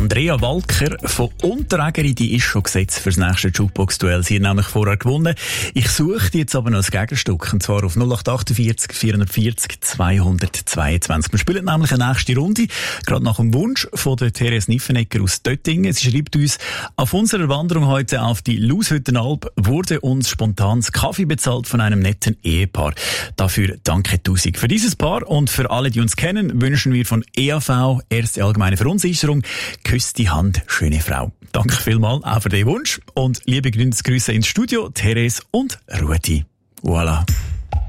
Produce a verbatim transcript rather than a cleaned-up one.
Andrea Walker von Unterägeri, die ist schon gesetzt für das nächste Jukebox-Duell. Sie hat nämlich vorher gewonnen. Ich suche jetzt aber noch ein Gegenstück, und zwar auf null acht achtundvierzig vierundvierzig zweihundertzweiundzwanzig. Wir spielen nämlich eine nächste Runde, gerade nach dem Wunsch von der Therese Niffenegger aus Döttingen. Sie schreibt uns: Auf unserer Wanderung heute auf die Laushüttenalp wurde uns spontan Kaffee bezahlt von einem netten Ehepaar. Dafür danke tausend. Für dieses Paar und für alle, die uns kennen, wünschen wir von E A V, Erste Allgemeine Verunsicherung, küsst die Hand, schöne Frau. Danke vielmals auch für den Wunsch und liebe Grüße ins Studio, Therese und Rudi. Voilà.